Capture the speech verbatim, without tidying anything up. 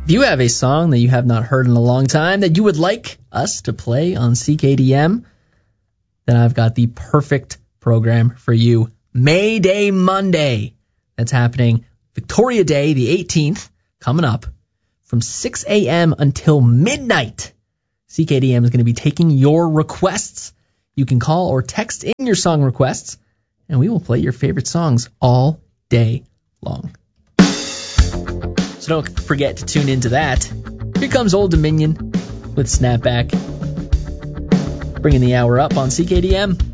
If you have a song that you have not heard in a long time that you would like us to play on C K D M, then I've got the perfect program for you. May Day Monday. That's happening Victoria Day, the eighteenth, coming up from six a.m. until midnight. C K D M is going to be taking your requests. You can call or text in your song requests, and we will play your favorite songs all day long. So don't forget to tune into that. Here comes Old Dominion with Snapback, bringing the hour up on C K D M.